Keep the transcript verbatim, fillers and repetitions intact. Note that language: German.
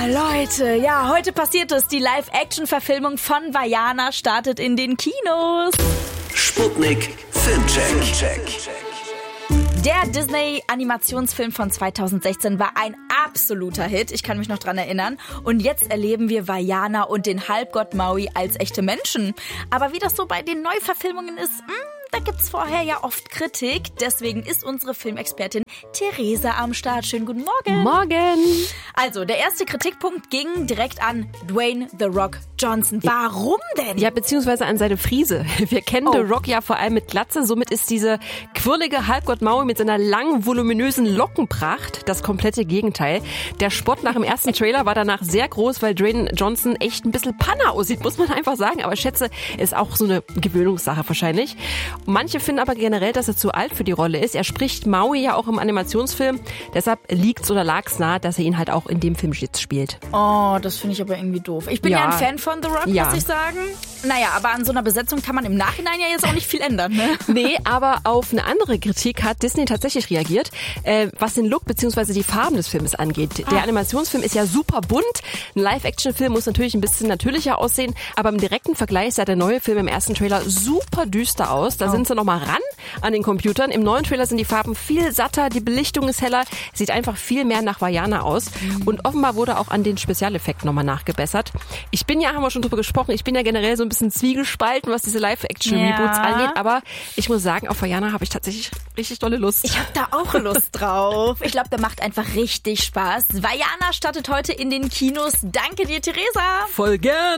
Leute, ja, heute passiert es. Die Live-Action-Verfilmung von Vaiana startet in den Kinos. Sputnik Filmcheck. Der Disney-Animationsfilm von zweitausendsechzehn war ein absoluter Hit. Ich kann mich noch dran erinnern. Und jetzt erleben wir Vaiana und den Halbgott Maui als echte Menschen. Aber wie das so bei den Neuverfilmungen ist, mh, da gibt's vorher ja oft Kritik. Deswegen ist unsere Filmexpertin Theresa am Start. Schönen guten Morgen. Morgen. Also, der erste Kritikpunkt ging direkt an Dwayne The Rock Johnson. Warum denn? Ja, beziehungsweise an seine Frise. Wir kennen Oh. The Rock ja vor allem mit Glatze. Somit ist diese quirlige Halbgott Maui mit seiner langen, voluminösen Lockenpracht das komplette Gegenteil. Der Spott nach dem ersten Trailer war danach sehr groß, weil Dwayne Johnson echt ein bisschen Panne aussieht, muss man einfach sagen. Aber ich schätze, ist auch so eine Gewöhnungssache wahrscheinlich. Manche finden aber generell, dass er zu alt für die Rolle ist. Er spricht Maui ja auch im Animationsfilm. Deshalb liegt's oder lag's nahe, dass er ihn halt auch in dem Film jetzt spielt. Oh, das finde ich aber irgendwie doof. Ich bin ja, Ja. ein Fan von The Rock, Ja. muss ich sagen. Naja, aber an so einer Besetzung kann man im Nachhinein ja jetzt auch nicht viel ändern, ne? Nee, aber auf eine andere Kritik hat Disney tatsächlich reagiert, äh, was den Look bzw. die Farben des Films angeht. Der Animationsfilm ist ja super bunt. Ein Live-Action-Film muss natürlich ein bisschen natürlicher aussehen, aber im direkten Vergleich sah der neue Film im ersten Trailer super düster aus. Da sind sie noch mal ran an den Computern. Im neuen Trailer sind die Farben viel satter, die Belichtung ist heller, sieht einfach viel mehr nach Vaiana aus. Und offenbar wurde auch an den Spezialeffekten nochmal nachgebessert. Ich bin ja, haben wir schon drüber gesprochen, ich bin ja generell so ein bisschen zwiegespalten, was diese Live-Action-Reboots Ja. angeht, aber ich muss sagen, auf Vaiana habe ich tatsächlich richtig dolle Lust. Ich habe da auch Lust drauf. Ich glaube, der macht einfach richtig Spaß. Vaiana startet heute in den Kinos. Danke dir, Theresa. Voll gern!